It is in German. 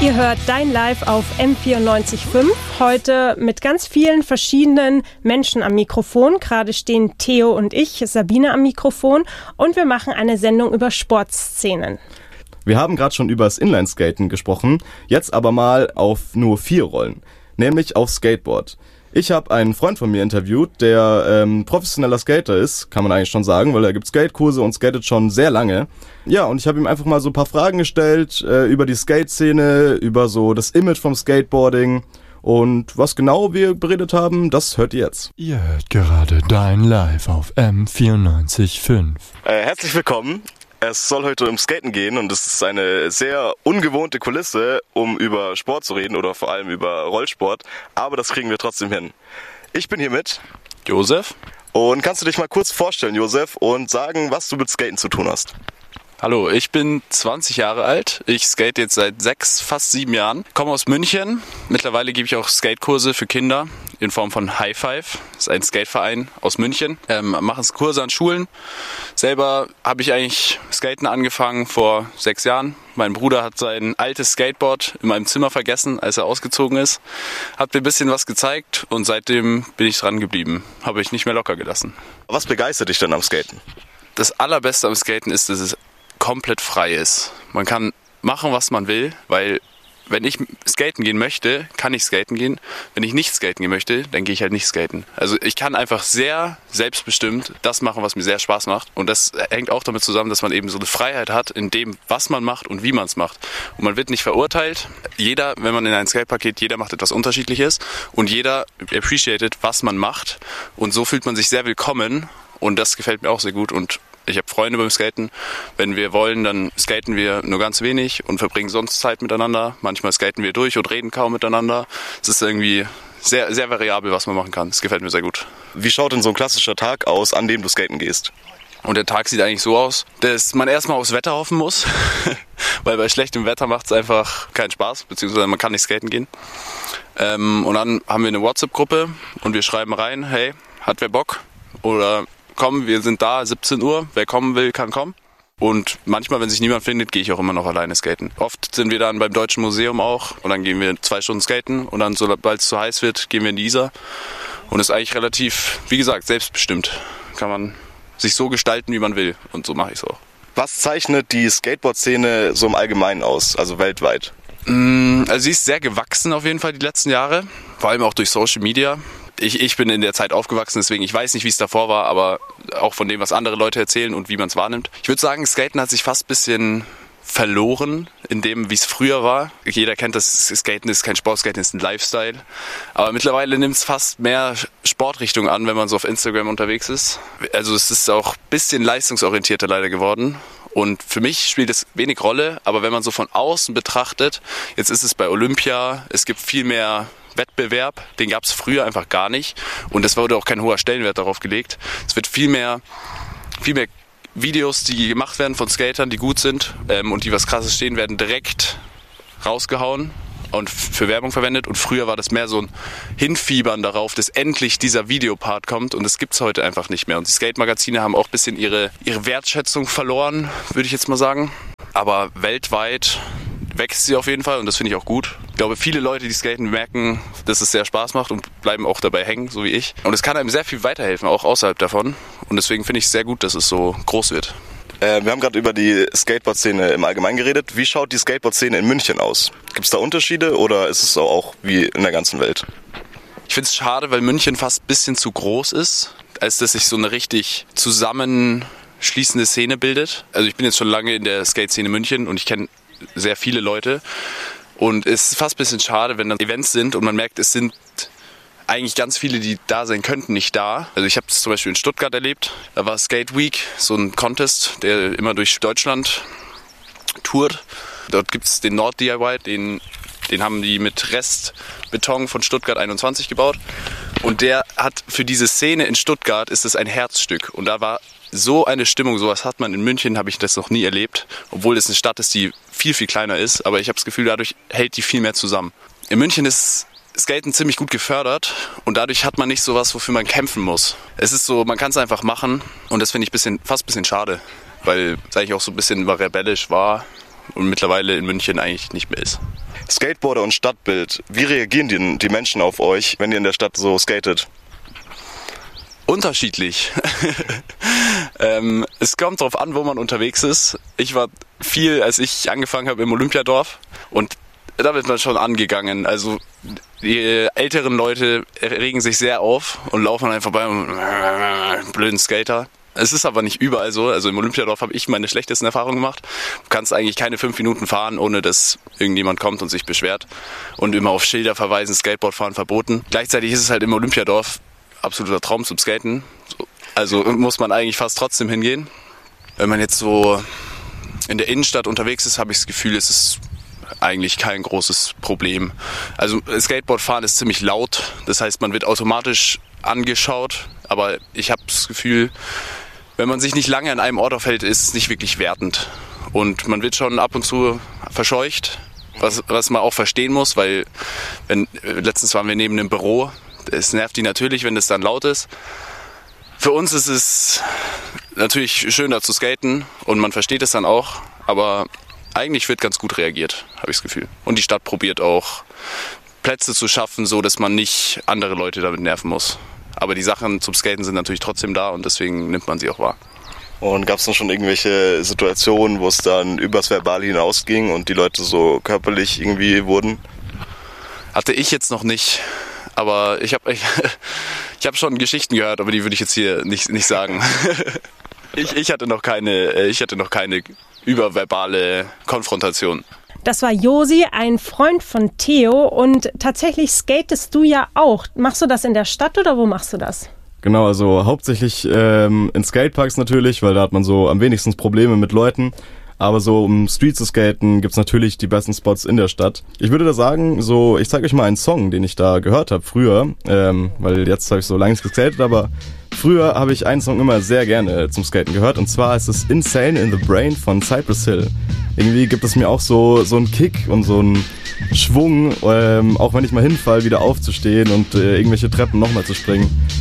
Ihr hört Dein Live auf M94.5, heute mit ganz vielen verschiedenen Menschen am Mikrofon. Gerade stehen Theo und ich, Sabine am Mikrofon, und wir machen eine Sendung über Sportszenen. Wir haben gerade schon über das Inlineskaten gesprochen, jetzt aber mal auf nur 4 Rollen, nämlich auf Skateboard. Ich habe einen Freund von mir interviewt, der professioneller Skater ist, kann man eigentlich schon sagen, weil er gibt Skatekurse und skatet schon sehr lange. Ja, und ich habe ihm einfach mal so ein paar Fragen gestellt über die Skate-Szene, über so das Image vom Skateboarding. Und was genau wir beredet haben, das hört ihr jetzt. Ihr hört gerade Dein Live auf M94.5. Herzlich willkommen. Es soll heute um Skaten gehen und es ist eine sehr ungewohnte Kulisse, um über Sport zu reden oder vor allem über Rollsport, aber das kriegen wir trotzdem hin. Ich bin hier mit Josef. Und kannst du dich mal kurz vorstellen, Josef, und sagen, was du mit Skaten zu tun hast? Hallo, ich bin 20 Jahre alt. Ich skate jetzt seit 6, fast 7 Jahren. Komme aus München. Mittlerweile gebe ich auch Skatekurse für Kinder in Form von High Five. Das ist ein Skateverein aus München. Mache Kurse an Schulen. Selber habe ich eigentlich Skaten angefangen vor 6 Jahren. Mein Bruder hat sein altes Skateboard in meinem Zimmer vergessen, als er ausgezogen ist. Hat mir ein bisschen was gezeigt und seitdem bin ich dran geblieben. Habe ich nicht mehr locker gelassen. Was begeistert dich denn am Skaten? Das Allerbeste am Skaten ist, dass es komplett frei ist. Man kann machen, was man will, weil wenn ich skaten gehen möchte, kann ich skaten gehen. Wenn ich nicht skaten gehen möchte, dann gehe ich halt nicht skaten. Also ich kann einfach sehr selbstbestimmt das machen, was mir sehr Spaß macht. Und das hängt auch damit zusammen, dass man eben so eine Freiheit hat in dem, was man macht und wie man es macht. Und man wird nicht verurteilt. Jeder, wenn man in ein Skatepark geht, jeder macht etwas Unterschiedliches und jeder appreciated, was man macht. Und so fühlt man sich sehr willkommen und das gefällt mir auch sehr gut. Und ich habe Freunde beim Skaten. Wenn wir wollen, dann skaten wir nur ganz wenig und verbringen sonst Zeit miteinander. Manchmal skaten wir durch und reden kaum miteinander. Es ist irgendwie sehr, sehr variabel, was man machen kann. Es gefällt mir sehr gut. Wie schaut denn so ein klassischer Tag aus, an dem du skaten gehst? Und der Tag sieht eigentlich so aus, dass man erstmal aufs Wetter hoffen muss. Weil bei schlechtem Wetter macht es einfach keinen Spaß, beziehungsweise man kann nicht skaten gehen. Und dann haben wir eine WhatsApp-Gruppe und wir schreiben rein, hey, hat wer Bock? Oder komm, wir sind da, 17 Uhr, wer kommen will, kann kommen. Und manchmal, wenn sich niemand findet, gehe ich auch immer noch alleine skaten. Oft sind wir dann beim Deutschen Museum auch und dann gehen wir 2 Stunden skaten und dann, sobald es zu heiß wird, gehen wir in die Isar. Und ist eigentlich relativ, wie gesagt, selbstbestimmt. Kann man sich so gestalten, wie man will und so mache ich es auch. Was zeichnet die Skateboard-Szene so im Allgemeinen aus, also weltweit? Also sie ist sehr gewachsen auf jeden Fall die letzten Jahre, vor allem auch durch Social Media. Ich bin in der Zeit aufgewachsen, deswegen ich weiß nicht, wie es davor war, aber auch von dem, was andere Leute erzählen und wie man es wahrnimmt. Ich würde sagen, Skaten hat sich fast ein bisschen verloren in dem, wie es früher war. Jeder kennt das, Skaten ist kein Sport, Skaten ist ein Lifestyle. Aber mittlerweile nimmt es fast mehr Sportrichtung an, wenn man so auf Instagram unterwegs ist. Also es ist auch ein bisschen leistungsorientierter leider geworden. Und für mich spielt es wenig Rolle, aber wenn man so von außen betrachtet, jetzt ist es bei Olympia, es gibt viel mehr Wettbewerb, den gab es früher einfach gar nicht und es wurde auch kein hoher Stellenwert darauf gelegt. Es wird viel mehr Videos, die gemacht werden von Skatern, die gut sind und die was Krasses stehen, werden direkt rausgehauen und für Werbung verwendet und früher war das mehr so ein Hinfiebern darauf, dass endlich dieser Videopart kommt und das gibt es heute einfach nicht mehr. Und die Skate-Magazine haben auch ein bisschen ihre Wertschätzung verloren, würde ich jetzt mal sagen. Aber weltweit wächst sie auf jeden Fall und das finde ich auch gut. Ich glaube, viele Leute, die skaten, merken, dass es sehr Spaß macht und bleiben auch dabei hängen, so wie ich. Und es kann einem sehr viel weiterhelfen, auch außerhalb davon. Und deswegen finde ich es sehr gut, dass es so groß wird. Wir haben gerade über die Skateboard-Szene im Allgemeinen geredet. Wie schaut die Skateboard-Szene in München aus? Gibt es da Unterschiede oder ist es so auch wie in der ganzen Welt? Ich finde es schade, weil München fast ein bisschen zu groß ist, als dass sich so eine richtig zusammenschließende Szene bildet. Also ich bin jetzt schon lange in der Skate-Szene München und ich kenne sehr viele Leute. Und es ist fast ein bisschen schade, wenn dann Events sind und man merkt, es sind eigentlich ganz viele, die da sein könnten, nicht da. Also ich habe es zum Beispiel in Stuttgart erlebt. Da war Skate Week, so ein Contest, der immer durch Deutschland tourt. Dort gibt es den Nord DIY, den haben die mit Restbeton von Stuttgart 21 gebaut. Und der hat für diese Szene in Stuttgart ist es ein Herzstück. Und da war so eine Stimmung, sowas hat man in München, habe ich das noch nie erlebt. Obwohl es eine Stadt ist, die viel, viel kleiner ist. Aber ich habe das Gefühl, dadurch hält die viel mehr zusammen. In München ist Skaten ziemlich gut gefördert und dadurch hat man nicht sowas, wofür man kämpfen muss. Es ist so, man kann es einfach machen und das finde ich fast ein bisschen schade, weil es eigentlich auch so ein bisschen rebellisch war und mittlerweile in München eigentlich nicht mehr ist. Skateboarder und Stadtbild, wie reagieren die Menschen auf euch, wenn ihr in der Stadt so skatet? Unterschiedlich. Es kommt darauf an, wo man unterwegs ist. Ich war viel, als ich angefangen habe im Olympiadorf, und da wird man schon angegangen. Also die älteren Leute regen sich sehr auf und laufen dann vorbei und blöden Skater. Es ist aber nicht überall so. Also im Olympiadorf habe ich meine schlechtesten Erfahrungen gemacht. Du kannst eigentlich keine 5 Minuten fahren, ohne dass irgendjemand kommt und sich beschwert. Und immer auf Schilder verweisen, Skateboardfahren verboten. Gleichzeitig ist es halt im Olympiadorf absoluter Traum zum Skaten. Also muss man eigentlich fast trotzdem hingehen. Wenn man jetzt so in der Innenstadt unterwegs ist, habe ich das Gefühl, es ist eigentlich kein großes Problem. Also Skateboardfahren ist ziemlich laut. Das heißt, man wird automatisch angeschaut. Aber ich habe das Gefühl, wenn man sich nicht lange an einem Ort aufhält, ist es nicht wirklich wertend. Und man wird schon ab und zu verscheucht, was man auch verstehen muss, weil letztens waren wir neben einem Büro. Es nervt die natürlich, wenn es dann laut ist. Für uns ist es natürlich schöner zu skaten und man versteht es dann auch, aber eigentlich wird ganz gut reagiert, habe ich das Gefühl. Und die Stadt probiert auch Plätze zu schaffen, so dass man nicht andere Leute damit nerven muss. Aber die Sachen zum Skaten sind natürlich trotzdem da und deswegen nimmt man sie auch wahr. Und gab es dann schon irgendwelche Situationen, wo es dann übers Verbale hinausging und die Leute so körperlich irgendwie wurden? Hatte ich jetzt noch nicht. Aber ich hab schon Geschichten gehört, aber die würde ich jetzt hier nicht sagen. Ich hatte noch keine überverbale Konfrontation. Das war Josi, ein Freund von Theo, und tatsächlich skatest du ja auch. Machst du das in der Stadt oder wo machst du das? Genau, also hauptsächlich in Skateparks natürlich, weil da hat man so am wenigsten Probleme mit Leuten. Aber so um Street zu skaten gibt's natürlich die besten Spots in der Stadt. Ich würde da sagen, so, ich zeige euch mal einen Song, den ich da gehört habe früher, weil jetzt habe ich so lange nicht geskatet, aber früher habe ich einen Song immer sehr gerne zum Skaten gehört, und zwar ist es Insane in the Brain von Cypress Hill. Irgendwie gibt es mir auch so einen Kick und so einen Schwung, auch wenn ich mal hinfall, wieder aufzustehen und irgendwelche Treppen nochmal zu springen.